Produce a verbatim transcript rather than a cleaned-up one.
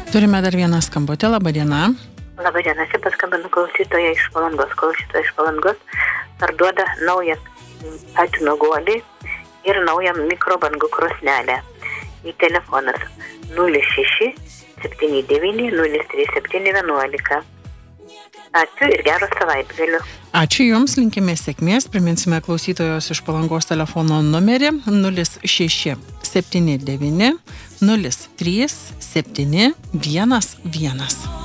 Turime dar vieną skambutę, laba diena. Labą dieną, aš paskambinu klausytoją iš Palangos, klausytoją iš Palangos, parduoda naują patino guolį ir naują mikrobangų krosnelę. Į telefonas nulis šeši septyni devyni nulis trys septyni vienuolika. Ačiū ir gero savaitgalio. Ačiū Jums, linkime sėkmės. Priminsime klausytojos iš Palangos telefono numerį nulis šeši septyni devyni nulis trys septyni vienas vienas.